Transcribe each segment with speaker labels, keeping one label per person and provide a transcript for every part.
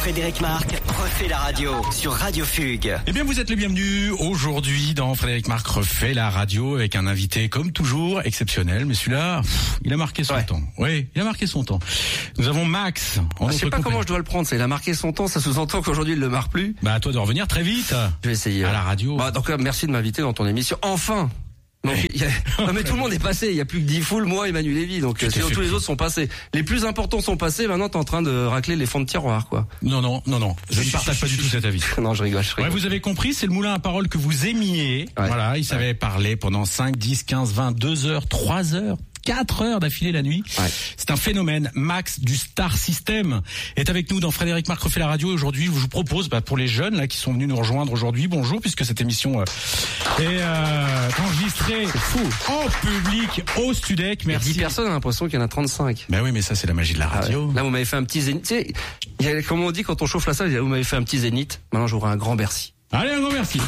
Speaker 1: Frédéric Marc refait la radio sur Radio Fugue.
Speaker 2: Eh bien, vous êtes les bienvenus aujourd'hui dans Frédéric Marc refait la radio avec un invité comme toujours exceptionnel. Mais celui-là, il a marqué son temps. Oui, il a marqué son temps. Nous avons Max.
Speaker 3: Je sais pas comment je dois le prendre. Il a marqué son temps, ça sous-entend qu'aujourd'hui il le marque plus.
Speaker 2: Bah, à toi de revenir très vite.
Speaker 3: Je vais essayer.
Speaker 2: À la radio.
Speaker 3: Bah, donc merci de m'inviter dans ton émission. Enfin. Donc, non mais tout le monde est passé, il y a plus que 10 foules, moi et Manu Lévy, donc tous les autres sont passés. Les plus importants sont passés, maintenant t'es en train de racler les fonds de tiroir, quoi.
Speaker 2: Non, je ne partage pas du tout cet avis.
Speaker 3: Non, je rigole.
Speaker 2: Ouais, vous avez compris, c'est le moulin à parole que vous aimiez. Ouais. Voilà, il savait parler pendant 5, 10, 15, 20, 2 heures, 3 heures. 4 heures d'affilée la nuit. Ouais. C'est un phénomène. Max du Star System est avec nous dans Frédéric Marc refait la radio. Aujourd'hui, je vous propose, pour les jeunes là qui sont venus nous rejoindre aujourd'hui, bonjour, puisque cette émission est enregistrée en public au Studec. Merci.
Speaker 3: 10 personnes, on a l'impression qu'il y en a 35.
Speaker 2: Ben oui, mais ça c'est la magie de la radio.
Speaker 3: Là, vous m'avez fait un petit zénith. Tu sais, comme on dit quand on chauffe la salle, vous m'avez fait un petit zénith. Maintenant, j'aurai un grand Bercy.
Speaker 2: Allez, un grand merci.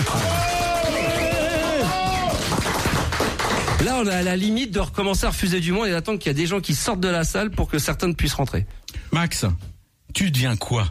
Speaker 3: Là, on est à la limite de recommencer à refuser du monde et d'attendre qu'il y a des gens qui sortent de la salle pour que certains puissent rentrer.
Speaker 2: Max, tu deviens quoi?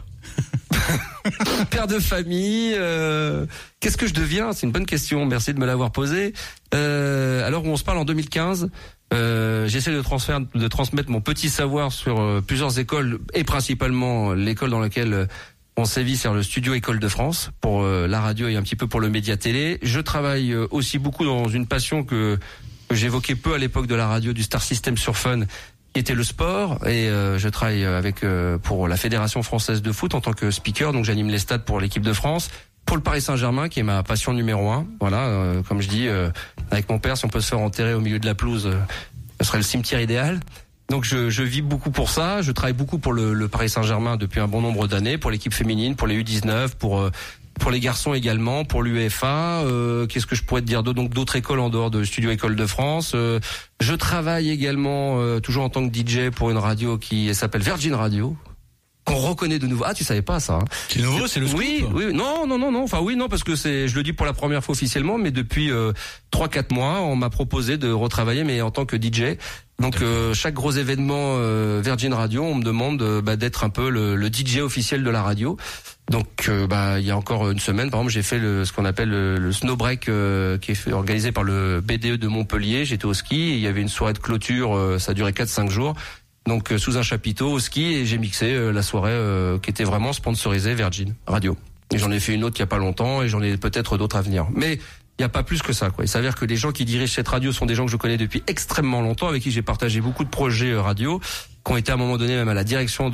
Speaker 3: Père de famille. Qu'est-ce que je deviens? C'est une bonne question. Merci de me l'avoir posée. Alors on se parle en 2015. J'essaie de transmettre mon petit savoir sur plusieurs écoles et principalement l'école dans laquelle on sévit, c'est le Studio École de France pour la radio et un petit peu pour le média télé. Je travaille aussi beaucoup dans une passion que j'évoquais peu à l'époque de la radio, du Star System sur Fun, qui était le sport, et je travaille pour la Fédération française de foot en tant que speaker, donc j'anime les stades pour l'équipe de France, pour le Paris Saint-Germain qui est ma passion numéro 1. Voilà, comme je dis, avec mon père, si on peut se faire enterrer au milieu de la pelouse, ce serait le cimetière idéal. Donc je vis beaucoup pour ça, je travaille beaucoup pour le Paris Saint-Germain depuis un bon nombre d'années, pour l'équipe féminine, pour les U19, pour les garçons également, pour l'UEFA. Qu'est-ce que je pourrais te dire d'autre? Donc d'autres écoles en dehors de Studio École de France. Je travaille également toujours en tant que DJ pour une radio qui s'appelle Virgin Radio, qu'on reconnaît de nouveau. Ah, tu savais pas ça, hein?
Speaker 2: C'est nouveau, c'est le scoop.
Speaker 3: Oui. Non. Enfin oui, non, parce que je le dis pour la première fois officiellement, mais depuis 3-4 mois, on m'a proposé de retravailler, mais en tant que DJ. Donc chaque gros événement Virgin Radio, on me demande d'être un peu le DJ officiel de la radio. Donc il y a encore une semaine, par exemple, j'ai fait ce qu'on appelle le Snow Break qui est organisé par le BDE de Montpellier. J'étais au ski, et il y avait une soirée de clôture, ça a duré 4-5 jours. Donc sous un chapiteau au ski, et j'ai mixé la soirée qui était vraiment sponsorisée Virgin Radio. Et j'en ai fait une autre il y a pas longtemps, et j'en ai peut-être d'autres à venir. Mais il n'y a pas plus que ça, quoi. Il s'avère que les gens qui dirigent cette radio sont des gens que je connais depuis extrêmement longtemps, avec qui j'ai partagé beaucoup de projets radio, qui ont été à un moment donné même à la direction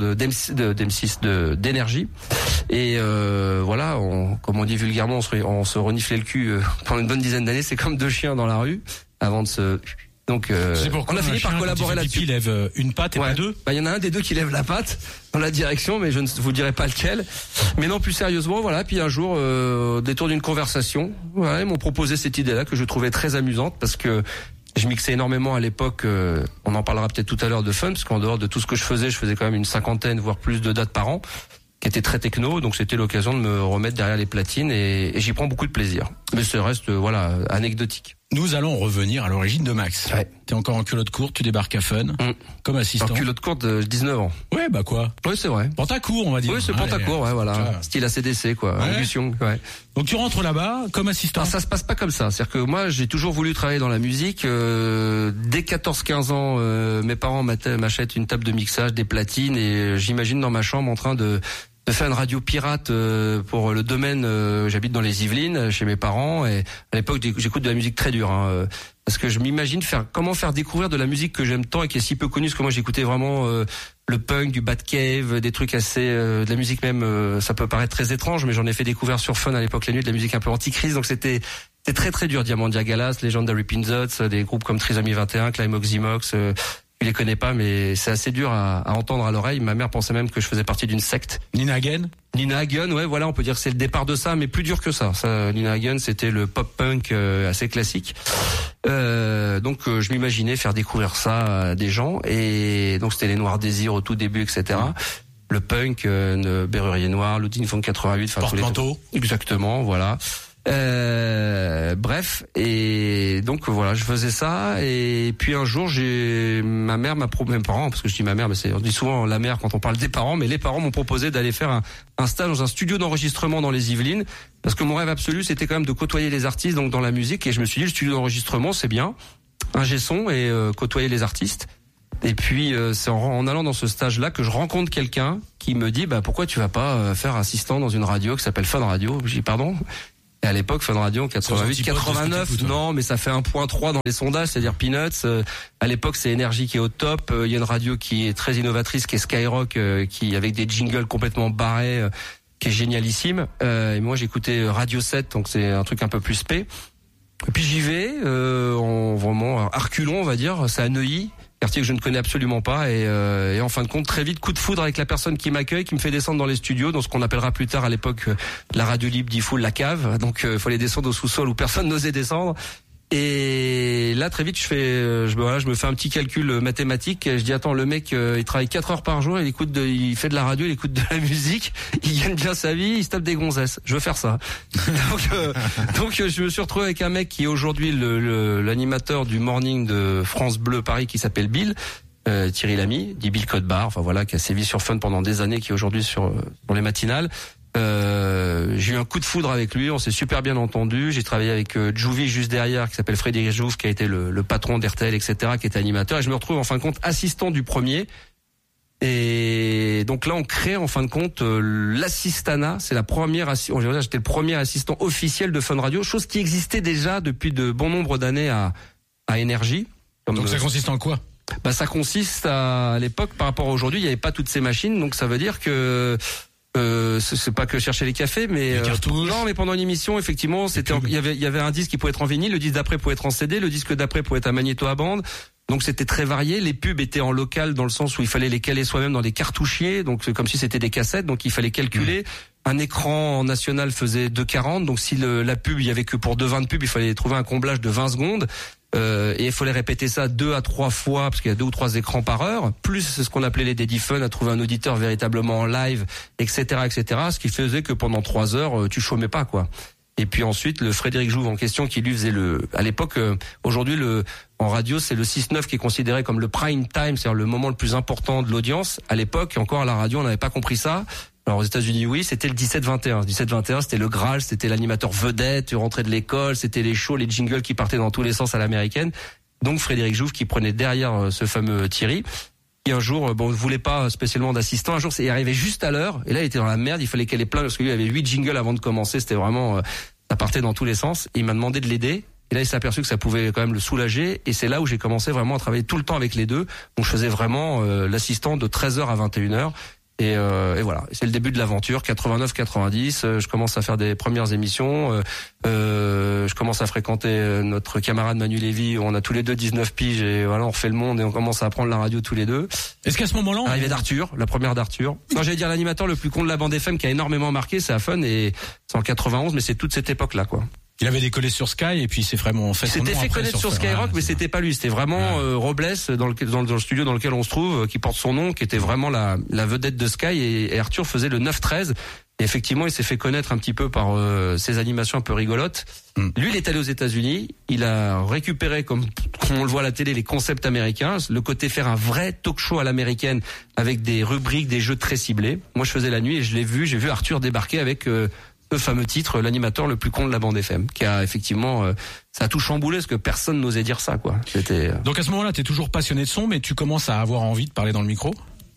Speaker 3: d'M6 d'énergie. Et voilà, comme on dit vulgairement, on se reniflait le cul pendant une bonne dizaine d'années. C'est comme deux chiens dans la rue avant de se... Donc on a fini par collaborer là-dessus.
Speaker 2: Il lève une patte et pas deux.
Speaker 3: Il y en a un des deux qui lève la patte dans la direction, mais je ne vous dirai pas lequel. Mais non, plus sérieusement, voilà. Puis un jour, détour d'une conversation, ils m'ont proposé cette idée-là que je trouvais très amusante, parce que je mixais énormément à l'époque. On en parlera peut-être tout à l'heure de Fun, parce qu'en dehors de tout ce que je faisais quand même une 50aine, voire plus de dates par an, qui était très techno. Donc c'était l'occasion de me remettre derrière les platines, et j'y prends beaucoup de plaisir. Mais ce reste, anecdotique.
Speaker 2: Nous allons revenir à l'origine de Max.
Speaker 3: Ouais.
Speaker 2: T'es encore en culotte courte, tu débarques à Fun, comme assistant.
Speaker 3: En culotte courte de 19 ans.
Speaker 2: Ouais, quoi.
Speaker 3: Oui, c'est vrai.
Speaker 2: Pantacourt, on va dire.
Speaker 3: Oui, c'est Pantacourt, voilà. Style ACDC, quoi. Ouais.
Speaker 2: Donc tu rentres là-bas comme assistant.
Speaker 3: Alors, ça se passe pas comme ça. C'est-à-dire que moi, j'ai toujours voulu travailler dans la musique. Dès 14-15 ans, mes parents m'achètent une table de mixage, des platines, et j'imagine dans ma chambre en train de faire une radio pirate pour le domaine. J'habite dans les Yvelines chez mes parents, et à l'époque j'écoute de la musique très dure, parce que je m'imagine comment faire découvrir de la musique que j'aime tant et qui est si peu connue, parce que moi j'écoutais vraiment le punk, du Batcave, des trucs assez de la musique même, ça peut paraître très étrange, mais j'en ai fait découvrir sur Fun à l'époque la nuit, de la musique un peu anticrise, donc c'était très très dur. Diamandia Galas, Legendary Pinzots, des groupes comme Trisomy 21, Climax Zimox, je les connais pas, mais c'est assez dur à entendre à l'oreille. Ma mère pensait même que je faisais partie d'une secte.
Speaker 2: Nina Hagen,
Speaker 3: ouais, voilà, on peut dire que c'est le départ de ça, mais plus dur que ça. Nina Hagen, c'était le pop-punk assez classique. Donc je m'imaginais faire découvrir ça à des gens, et donc c'était les Noirs Désirs au tout début, etc. Le punk, Berrurier Noir, Loudine Funk 88,
Speaker 2: Porte-manteau.
Speaker 3: Exactement, voilà. Bref, et donc voilà, je faisais ça, et puis un jour ma mère m'a proposé, mes parents, parce que je dis ma mère, mais on dit souvent la mère quand on parle des parents, mais les parents m'ont proposé d'aller faire un stage dans un studio d'enregistrement dans les Yvelines, parce que mon rêve absolu c'était quand même de côtoyer les artistes, donc dans la musique, et je me suis dit le studio d'enregistrement c'est bien, ingé son et côtoyer les artistes. Et puis c'est en allant dans ce stage-là que je rencontre quelqu'un qui me dit pourquoi tu vas pas faire assistant dans une radio qui s'appelle Fun Radio. Je dis pardon. Et à l'époque, Fun Radio, 88, 89, non, mais ça fait 1.3 dans les sondages, c'est-à-dire Peanuts. À l'époque, c'est Énergie qui est au top. Il y a une radio qui est très innovatrice, qui est Skyrock, qui avec des jingles complètement barrés, qui est génialissime. Et moi, j'écoutais Radio 7, donc c'est un truc un peu plus spé. Et puis j'y vais, en vraiment à reculons, on va dire. C'est à Neuilly, quartier que je ne connais absolument pas, et en fin de compte, très vite, coup de foudre avec la personne qui m'accueille, qui me fait descendre dans les studios, dans ce qu'on appellera plus tard à l'époque la radio libre d'Ifoul, la cave. Donc il fallait descendre au sous-sol où personne n'osait descendre. Et là très vite je me fais un petit calcul mathématique. Je dis attends, le mec il travaille 4 heures par jour, il fait de la radio, il écoute de la musique, il gagne bien sa vie, il se tape des gonzesses. Je veux faire ça. donc je me suis retrouvé avec un mec qui est aujourd'hui l'animateur du morning de France Bleu Paris, qui s'appelle Bill. Thierry Lamy, dit Bill Codebar, enfin voilà, qui a sévi sur Fun pendant des années, qui est aujourd'hui sur les matinales. J'ai eu un coup de foudre avec lui, on s'est super bien entendu. J'ai travaillé avec Jouvy juste derrière, qui s'appelle Frédéric Jouve, qui a été le patron d'RTL, etc., qui était animateur, et je me retrouve en fin de compte assistant du premier. Et donc là, on crée en fin de compte l'assistana. C'est la première, j'étais le premier assistant officiel de Fun Radio, chose qui existait déjà depuis de bon nombre d'années à Énergie.
Speaker 2: Donc ça consiste en quoi?
Speaker 3: Ça consiste à l'époque, par rapport à aujourd'hui, il n'y avait pas toutes ces machines, donc ça veut dire que c'est pas que chercher les cafés, mais non, mais pendant une émission, effectivement, il y avait un disque qui pouvait être en vinyle, le disque d'après pouvait être en CD, le disque d'après pouvait être un magnéto à bande. Donc c'était très varié. Les pubs étaient en local, dans le sens où il fallait les caler soi-même dans des cartouchiers, donc c'est comme si c'était des cassettes, donc il fallait calculer. Un écran national faisait 2,40, donc si la pub, il y avait que pour 2,20 de pub, il fallait trouver un comblage de 20 secondes. Et il fallait répéter ça 2 à 3 fois, parce qu'il y a 2 ou 3 écrans par heure, plus ce qu'on appelait les Daddy Fun, à trouver un auditeur véritablement en live, etc., ce qui faisait que pendant 3 heures, tu chômais pas, quoi. Et puis ensuite, le Frédéric Jouve en question, qui lui faisait à l'époque, aujourd'hui, en radio, c'est le 6-9 qui est considéré comme le prime time, c'est-à-dire le moment le plus important de l'audience. À l'époque, encore à la radio, on n'avait pas compris ça. Alors aux États-Unis, oui, c'était le 17-21. 17-21, c'était le Graal, c'était l'animateur vedette, tu rentrais de l'école, c'était les shows, les jingles qui partaient dans tous les sens à l'américaine. Donc Frédéric Jouve qui prenait derrière ce fameux Thierry. Et un jour, ne voulait pas spécialement d'assistant. Un jour, il arrivait juste à l'heure. Et là, il était dans la merde. Il fallait qu'elle ait plein, parce que lui avait 8 jingles avant de commencer. C'était vraiment, ça partait dans tous les sens. Et il m'a demandé de l'aider. Et là, il s'est aperçu que ça pouvait quand même le soulager. Et c'est là où j'ai commencé vraiment à travailler tout le temps avec les deux. Donc, je faisais vraiment l'assistant de 13h à 21h. Et voilà, c'est le début de l'aventure, 89-90, je commence à faire des premières émissions, je commence à fréquenter notre camarade Manu Lévy, on a tous les deux 19 piges et voilà, on refait le monde et on commence à apprendre la radio tous les deux.
Speaker 2: Est-ce qu'à ce moment-là,
Speaker 3: arrivée d'Arthur, la première d'Arthur. Non, j'allais dire l'animateur le plus con de la bande FM qui a énormément marqué, c'est à Fun, et c'est en 91, mais c'est toute cette époque-là, quoi.
Speaker 2: Il avait décollé sur Sky et puis c'est vraiment fait son nom.
Speaker 3: C'était fait connaître sur Skyrock, mais c'était pas lui. C'était vraiment Robles dans le studio dans lequel on se trouve, qui porte son nom, qui était vraiment la vedette de Sky. Et Arthur faisait le 9-13. Et effectivement, il s'est fait connaître un petit peu par ses animations un peu rigolotes. Lui, il est allé aux États-Unis. Il a récupéré, comme on le voit à la télé, les concepts américains, le côté faire un vrai talk-show à l'américaine avec des rubriques, des jeux très ciblés. Moi, je faisais la nuit et j'ai vu Arthur débarquer avec le fameux titre, l'animateur le plus con de la bande FM, qui a effectivement, ça a tout chamboulé, parce que personne n'osait dire ça, quoi. C'était.
Speaker 2: Donc à ce moment-là, t'es toujours passionné de son, mais tu commences à avoir envie de parler dans le micro.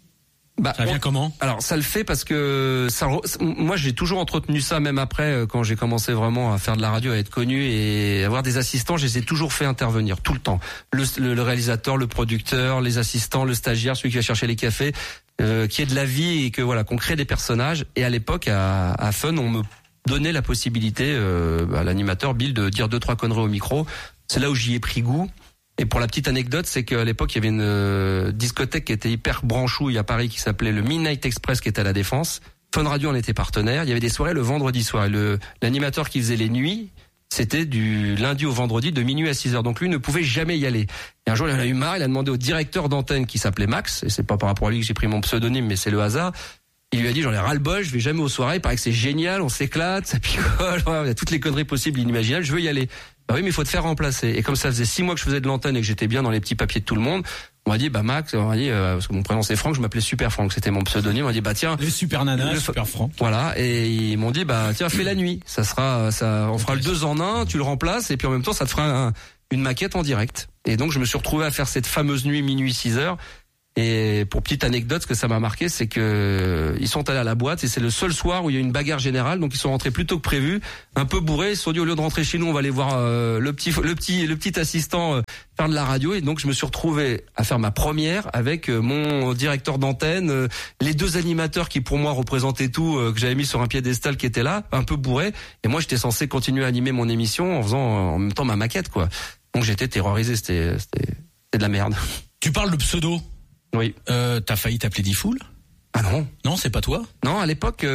Speaker 2: Ça vient comment? Alors
Speaker 3: ça le fait parce que moi j'ai toujours entretenu ça, même après, quand j'ai commencé vraiment à faire de la radio, à être connu et avoir des assistants, je les ai toujours fait intervenir tout le temps. Le réalisateur, le producteur, les assistants, le stagiaire, celui qui va chercher les cafés, qui est de la vie et que voilà, qu'on crée des personnages. Et à l'époque à Fun, on me donnait la possibilité à l'animateur Bill de dire 2-3 conneries au micro. C'est là où j'y ai pris goût. Et pour la petite anecdote, c'est qu'à l'époque, il y avait une discothèque qui était hyper branchouille à Paris, qui s'appelait le Midnight Express, qui était à la Défense. Fun Radio en était partenaire. Il y avait des soirées le vendredi soir. L'animateur qui faisait les nuits, c'était du lundi au vendredi de minuit à 6h. Donc lui ne pouvait jamais y aller. Et un jour, il en a eu marre. Il a demandé au directeur d'antenne, qui s'appelait Max, et c'est pas par rapport à lui que j'ai pris mon pseudonyme, mais c'est le hasard. Il lui a dit, j'en ai ras-le-bol, je vais jamais aux soirées, il paraît que c'est génial, on s'éclate, ça picole, il y a toutes les conneries possibles et inimaginables, je veux y aller. Bah oui, mais il faut te faire remplacer. Et comme ça faisait 6 mois que je faisais de l'antenne et que j'étais bien dans les petits papiers de tout le monde, on m'a dit, Max, parce que mon prénom c'est Franck, je m'appelais Super Franck, c'était mon pseudonyme, on m'a dit, tiens.
Speaker 2: Les Super Nana, Super Franck.
Speaker 3: Voilà. Et ils m'ont dit, tiens, fais la nuit. On fera le 2 en 1, tu le remplaces, et puis en même temps, ça te fera une maquette en direct. Et donc, je me suis retrouvé à faire cette fameuse nuit minuit 6h. Et pour petite anecdote, ce que ça m'a marqué, c'est que ils sont allés à la boîte et c'est le seul soir où il y a eu une bagarre générale. Donc ils sont rentrés plus tôt que prévu, un peu bourrés. Ils se sont dit, au lieu de rentrer chez nous, on va aller voir le petit assistant faire de la radio. Et donc je me suis retrouvé à faire ma première avec mon directeur d'antenne, les 2 animateurs qui pour moi représentaient tout, que j'avais mis sur un piédestal, qui étaient là, un peu bourrés. Et moi j'étais censé continuer à animer mon émission en faisant en même temps ma maquette, quoi. Donc j'étais terrorisé. C'était de la merde.
Speaker 2: Tu parles de pseudo.
Speaker 3: Oui.
Speaker 2: T'as failli t'appeler Diffoul?
Speaker 3: Ah non.
Speaker 2: Non, c'est pas toi?
Speaker 3: Non, à l'époque,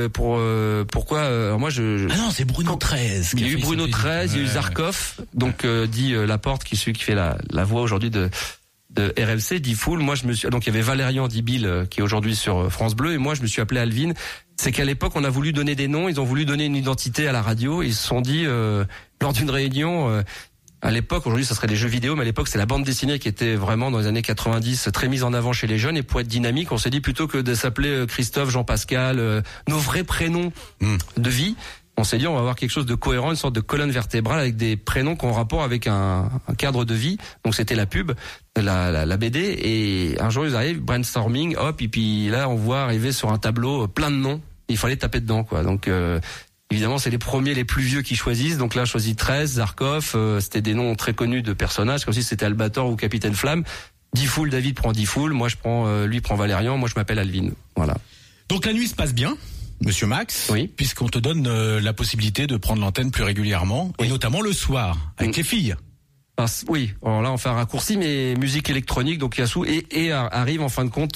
Speaker 3: pourquoi moi
Speaker 2: Ah non, c'est Bruno 13.
Speaker 3: Il y a eu Bruno 13, il y a eu Zarkov, donc dit Laporte, qui est celui qui fait la voix aujourd'hui de RMC, Diffoul. Moi, donc il y avait Valérian Dibil qui est aujourd'hui sur France Bleu, et moi je me suis appelé Alvin. C'est qu'à l'époque, on a voulu donner des noms, ils ont voulu donner une identité à la radio, ils se sont dit lors d'une réunion. À l'époque, aujourd'hui, ça serait des jeux vidéo, mais à l'époque, c'est la bande dessinée qui était vraiment dans les années 90 très mise en avant chez les jeunes. Et pour être dynamique, on s'est dit, plutôt que de s'appeler Christophe, Jean-Pascal, nos vrais prénoms de vie, on s'est dit, on va avoir quelque chose de cohérent, une sorte de colonne vertébrale avec des prénoms qui ont rapport avec un cadre de vie. Donc c'était la pub, la BD. Et un jour, ils arrivent, brainstorming, hop, et puis là, on voit arriver sur un tableau plein de noms. Il fallait taper dedans, quoi. Donc évidemment, c'est les premiers, les plus vieux qui choisissent. Donc là, je choisis 13, Zarkov, c'était des noms très connus de personnages, comme si c'était Albator ou Capitaine Flamme. Diffoul, David prend Diffoul, moi je prends, lui prend Valérian, moi je m'appelle Alvin. Voilà.
Speaker 2: Donc la nuit se passe bien, Monsieur Max,
Speaker 3: oui,
Speaker 2: puisqu'on te donne la possibilité de prendre l'antenne plus régulièrement, oui, et notamment le soir, avec les filles.
Speaker 3: Oui, alors là on fait un raccourci, mais musique électronique, donc Yassou, et arrive en fin de compte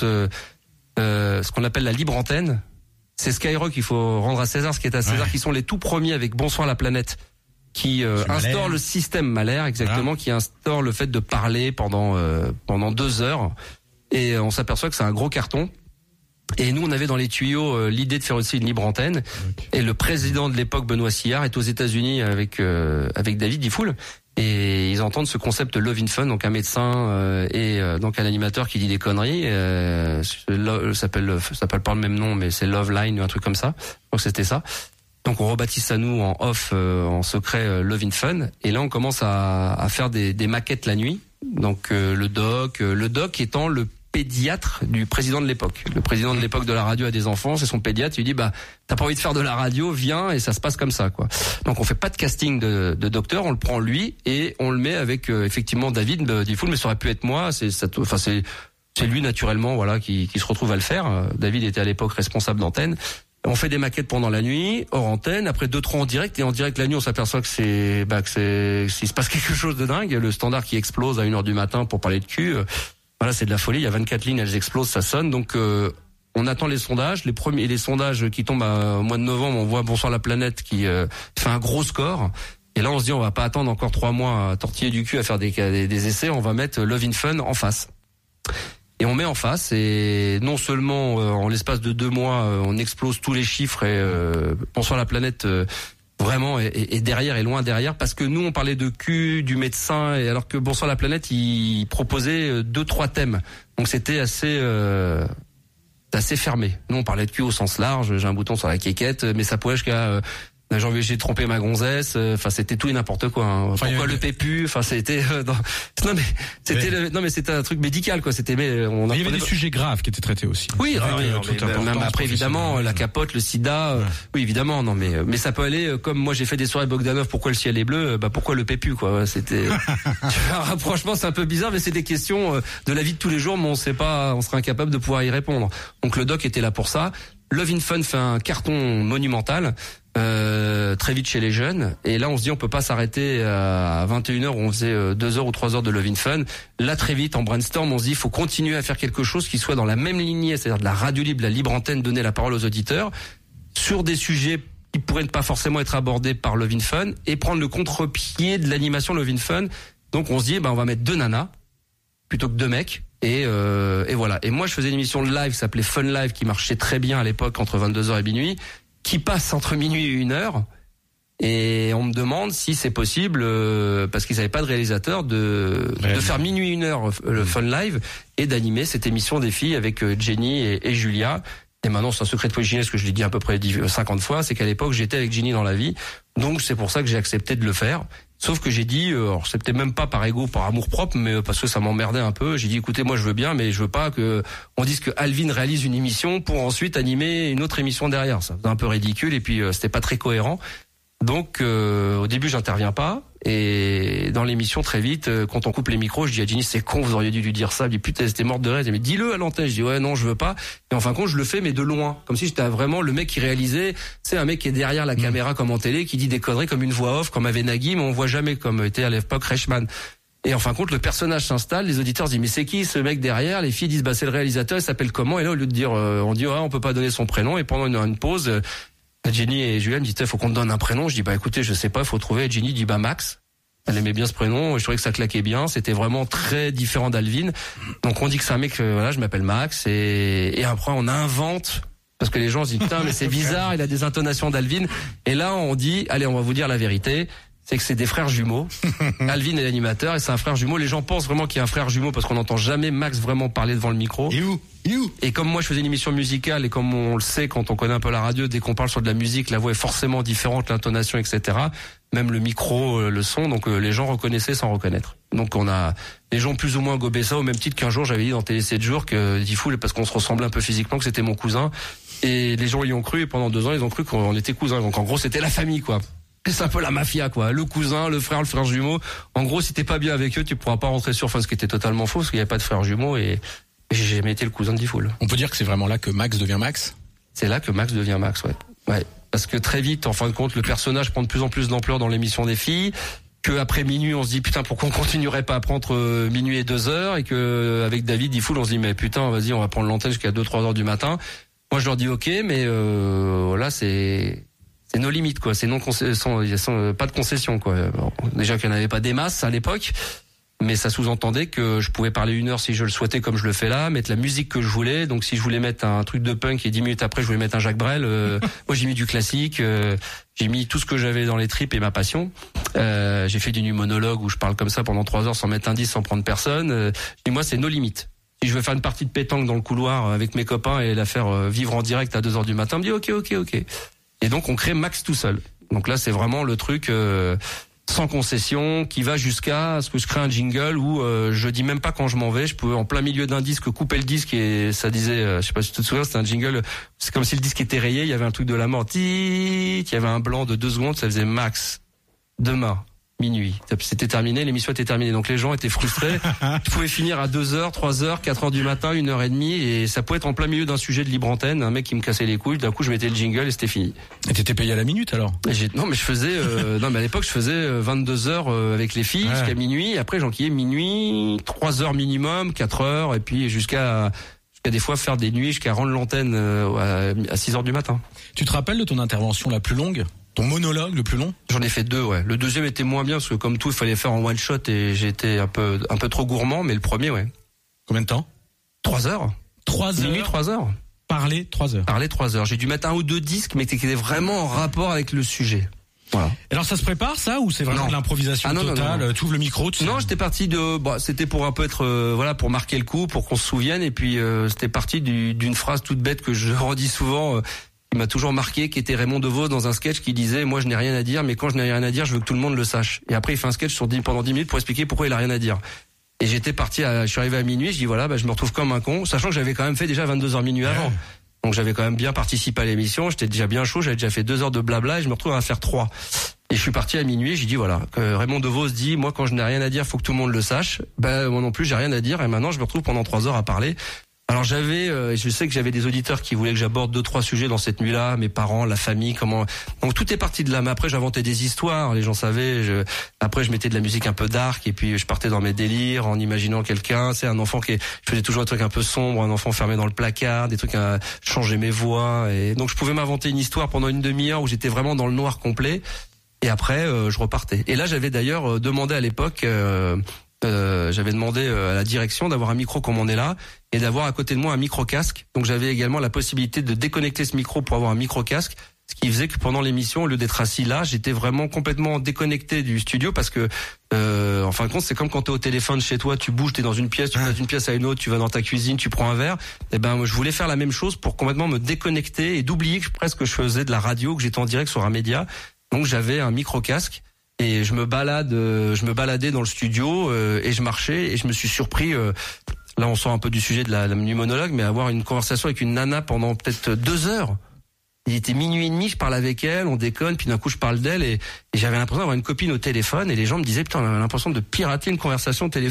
Speaker 3: ce qu'on appelle la libre antenne. C'est Skyrock, il faut rendre à César ce qui est à César, ouais, qui sont les tout premiers avec Bonsoir la planète, qui instaure le système Malher, exactement, voilà, qui instaure le fait de parler pendant 2 heures, et on s'aperçoit que c'est un gros carton. Et nous, on avait dans les tuyaux l'idée de faire aussi une libre antenne. Okay. Et le président de l'époque, Benoît Sillard, est aux États-Unis avec David Diffoul. Et ils entendent ce concept Love in Fun, donc un médecin et donc un animateur qui dit des conneries. Ça s'appelle pas le même nom, mais c'est Love Line ou un truc comme ça. Donc c'était ça. Donc on rebaptise ça nous en off, en secret, Love in Fun. Et là on commence à faire des maquettes la nuit. Donc le doc étant le pédiatre du président de l'époque. Le président de l'époque de la radio a des enfants, c'est son pédiatre, il lui dit t'as pas envie de faire de la radio, viens, et ça se passe comme ça, quoi. Donc on fait pas de casting de docteur, on le prend lui et on le met avec effectivement David Diffoul, mais ça aurait pu être moi, c'est lui naturellement, voilà, qui se retrouve à le faire. David était à l'époque responsable d'antenne. On fait des maquettes pendant la nuit, hors antenne, après 2-3 en direct, et en direct la nuit on s'aperçoit que s'il se passe quelque chose de dingue, le standard qui explose à 1h du matin pour parler de cul. Voilà, c'est de la folie. Il y a 24 lignes, elles explosent, ça sonne. Donc, on attend les sondages. Les sondages qui tombent au mois de novembre, on voit Bonsoir la planète qui fait un gros score. Et là, on se dit, on va pas attendre encore 3 mois à tortiller du cul à faire des essais. On va mettre Love in Fun en face. Et on met en face. Et non seulement, en l'espace de 2 mois, on explose tous les chiffres et Bonsoir la planète. Vraiment et derrière et loin derrière, parce que nous on parlait de cul, du médecin, et alors que Bonsoir la planète il proposait 2-3 thèmes, donc c'était assez fermé. Nous on parlait de cul au sens large, j'ai un bouton sur la quéquette, mais ça pouvait jusqu'à j'ai trompé ma gonzesse, enfin c'était tout et n'importe quoi, hein. Enfin, pourquoi le PPU, enfin c'était non mais c'était un truc médical, quoi. C'était
Speaker 2: il y avait des sujets graves qui étaient traités aussi.
Speaker 3: Oui, même après évidemment la capote, le sida, oui évidemment, non mais ça peut aller comme moi j'ai fait des soirées Bogdanov, pourquoi le ciel est bleu, pourquoi le PPU, quoi. C'était un rapprochement, c'est un peu bizarre, mais c'est des questions de la vie de tous les jours, mais on serait incapable de pouvoir y répondre. Donc le doc était là pour ça. Love in Fun fait un carton monumental. Très vite chez les jeunes, et là on se dit on peut pas s'arrêter à 21h où on faisait 2 heures ou 3 heures de Love in Fun. Là très vite en brainstorm on se dit il faut continuer à faire quelque chose qui soit dans la même lignée, c'est-à-dire de la radio libre, la libre antenne, donner la parole aux auditeurs sur des sujets qui pourraient ne pas forcément être abordés par Love in Fun, et prendre le contre-pied de l'animation Love in Fun. Donc on se dit on va mettre 2 nanas plutôt que 2 mecs, Et voilà. Et moi, je faisais une émission de live qui s'appelait Fun Live, qui marchait très bien à l'époque entre 22h et minuit, qui passe entre minuit et 1h. Et on me demande si c'est possible, parce qu'ils n'avaient pas de réalisateur, de faire minuit 1h le Fun Live et d'animer cette émission des filles avec Jenny et Julia. Et maintenant, c'est un secret de polichinelle, ce que je l'ai dit à peu près 50 fois, c'est qu'à l'époque, j'étais avec Jenny dans la vie. Donc, c'est pour ça que j'ai accepté de le faire. Sauf que j'ai dit, alors c'était même pas par ego, par amour propre, mais parce que ça m'emmerdait un peu. J'ai dit, écoutez, moi je veux bien, mais je veux pas que on dise que Alvin réalise une émission pour ensuite animer une autre émission derrière. Ça faisait un peu ridicule et puis c'était pas très cohérent. Donc au début j'interviens pas et dans l'émission très vite quand on coupe les micros je dis à Jenny c'est con, vous auriez dû lui dire ça. Elle dit putain c'était morte de rire. Elle dit mais dis-le à l'antenne. Je dis ouais non je veux pas. Et en fin de compte je le fais mais de loin, comme si j'étais vraiment le mec qui réalisait. C'est un mec qui est derrière la caméra comme en télé, qui dit des conneries comme une voix off, comme avait Nagui, mais on voit jamais comme était à l'époque Reichmann. Et en fin de compte le personnage s'installe, les auditeurs disent mais c'est qui ce mec derrière, les filles disent bah c'est le réalisateur, il s'appelle comment, et là au lieu de dire on dit on peut pas donner son prénom, et pendant une pause Jenny et Julien me disent faut qu'on te donne un prénom. Je dis bah écoutez je sais pas, il faut trouver. Jenny dit bah Max. Elle aimait bien ce prénom, je trouvais que ça claquait bien, c'était vraiment très différent d'Alvin. Donc on dit que c'est un mec, voilà, je m'appelle Max, et après on invente, parce que les gens se disent putain mais c'est bizarre, il a des intonations d'Alvin. Et là on dit allez on va vous dire la vérité, c'est que c'est des frères jumeaux. Alvin est l'animateur et c'est un frère jumeau. Les gens pensent vraiment qu'il y a un frère jumeau parce qu'on n'entend jamais Max vraiment parler devant le micro. Et comme moi je faisais une émission musicale et comme on le sait quand on connaît un peu la radio, dès qu'on parle sur de la musique, la voix est forcément différente, l'intonation, etc. Même le micro, le son, donc les gens reconnaissaient sans reconnaître. Donc on a les gens plus ou moins gobé ça, au même titre qu'un jour j'avais dit dans Télé 7 jours que Diffoul, parce qu'on se ressemblait un peu physiquement, que c'était mon cousin. Et les gens y ont cru et pendant 2 ans ils ont cru qu'on était cousins. Donc en gros c'était la famille quoi. C'est un peu la mafia quoi, le cousin, le frère jumeau. En gros, si t'es pas bien avec eux, tu pourras pas rentrer sur, enfin ce qui était totalement faux, parce qu'il y avait pas de frère jumeau et j'ai jamais été le cousin de Diffoul.
Speaker 2: On peut dire que c'est vraiment là que Max devient Max.
Speaker 3: C'est là que Max devient Max, ouais. Ouais, parce que très vite, en fin de compte, le personnage prend de plus en plus d'ampleur dans l'émission des filles. Que après minuit, on se dit putain pourquoi on continuerait pas à prendre minuit et 2h, et que avec David Diffoul, on se dit mais putain vas-y on va prendre l'antenne jusqu'à 2-3 heures du matin. Moi je leur dis ok, mais voilà c'est nos limites quoi, c'est pas de concession quoi. Bon, déjà qu'il n'y en avait pas des masses à l'époque, mais ça sous-entendait que je pouvais parler 1 heure si je le souhaitais comme je le fais là, mettre la musique que je voulais. Donc si je voulais mettre un truc de punk et 10 minutes après je voulais mettre un Jacques Brel, moi j'ai mis du classique, j'ai mis tout ce que j'avais dans les tripes et ma passion. J'ai fait du nu monologue où je parle comme ça pendant 3 heures sans mettre un disque, sans prendre personne. Et moi c'est nos limites. Si je veux faire une partie de pétanque dans le couloir avec mes copains et la faire vivre en direct à 2 heures du matin, on me dit ok. Et donc on crée Max tout seul. Donc là c'est vraiment le truc sans concession qui va jusqu'à ce que je crée un jingle où je dis même pas quand je m'en vais, je pouvais en plein milieu d'un disque couper le disque et ça disait, je sais pas si tu te souviens, c'était un jingle, c'est comme si le disque était rayé, il y avait un truc de la mort, il y avait un blanc de 2 secondes, ça faisait Max, demain, minuit. C'était terminé, l'émission était terminée. Donc les gens étaient frustrés. Je pouvais finir à 2h, 3h, 4h du matin, 1h30 et ça pouvait être en plein milieu d'un sujet de libre antenne, un mec qui me cassait les couilles, d'un coup je mettais le jingle et c'était fini.
Speaker 2: Et t'étais payé à la minute alors?
Speaker 3: Non mais je faisais non mais à l'époque je faisais 22h avec les filles jusqu'à minuit, après j'enquillais minuit, 3h minimum, 4h et puis jusqu'à des fois faire des nuits jusqu'à rendre l'antenne à 6h du matin.
Speaker 2: Tu te rappelles de ton intervention la plus longue? Ton monologue le plus long?
Speaker 3: J'en ai fait 2, ouais. Le deuxième était moins bien parce que comme tout, il fallait faire en one shot et j'étais un peu trop gourmand, mais le premier, ouais.
Speaker 2: Combien de temps?
Speaker 3: 3 heures.
Speaker 2: 3 heures?
Speaker 3: Minuit, 3 heures.
Speaker 2: Parler 3 heures.
Speaker 3: Parler 3 heures. J'ai dû mettre 1 ou 2 disques, mais qui étaient vraiment en rapport avec le sujet. Voilà.
Speaker 2: Alors ça se prépare ça ou c'est vraiment de l'improvisation totale? Non. Tu ouvres le micro, tu sais.
Speaker 3: Non, j'étais parti c'était pour un peu être voilà, pour marquer le coup, pour qu'on se souvienne et puis c'était parti d'une phrase toute bête que je redis souvent qui m'a toujours marqué, qui était Raymond DeVos dans un sketch qui disait moi je n'ai rien à dire mais quand je n'ai rien à dire, je veux que tout le monde le sache. Et après il fait un sketch pendant 10 minutes pour expliquer pourquoi il a rien à dire. Et j'étais parti je suis arrivé à minuit, je dis voilà, je me retrouve comme un con, sachant que j'avais quand même fait déjà 22h minuit avant. Donc j'avais quand même bien participé à l'émission, j'étais déjà bien chaud, j'avais déjà fait 2 heures de blabla et je me retrouve à faire 3. Et je suis parti à minuit, j'ai dit voilà, Raymond DeVos dit moi quand je n'ai rien à dire, faut que tout le monde le sache. Moi non plus, j'ai rien à dire et maintenant je me retrouve pendant 3 heures à parler. Alors je sais que j'avais des auditeurs qui voulaient que j'aborde 2-3 sujets dans cette nuit-là, mes parents, la famille, comment. Donc tout est parti de là. Mais après j'inventais des histoires, les gens savaient. Après je mettais de la musique un peu dark et puis je partais dans mes délires en imaginant quelqu'un. C'est un enfant je faisais toujours un truc un peu sombre, un enfant fermé dans le placard, des trucs à changer mes voix. Et donc je pouvais m'inventer une histoire pendant une demi-heure où j'étais vraiment dans le noir complet. Et après je repartais. Et là j'avais d'ailleurs demandé à l'époque. j'avais demandé à la direction d'avoir un micro comme on est là et d'avoir à côté de moi un micro-casque. Donc j'avais également la possibilité de déconnecter ce micro pour avoir un micro-casque. Ce qui faisait que pendant l'émission, au lieu d'être assis là, j'étais vraiment complètement déconnecté du studio parce que, en fin de compte, c'est comme quand t'es au téléphone chez toi, tu bouges, t'es dans une pièce, tu passes d'une pièce à une autre, tu vas dans ta cuisine, tu prends un verre. Et ben, je voulais faire la même chose pour complètement me déconnecter et d'oublier que presque je faisais de la radio, que j'étais en direct sur un média. Donc j'avais un micro-casque et je me baladais dans le studio et je marchais et je me suis surpris. Là, on sort un peu du sujet du monologue, mais avoir une conversation avec une nana pendant peut-être 2 heures. Il était minuit et demi, je parle avec elle, on déconne, puis d'un coup je parle d'elle et j'avais l'impression d'avoir une copine au téléphone et les gens me disaient putain, on a l'impression de pirater une conversation au téléphone.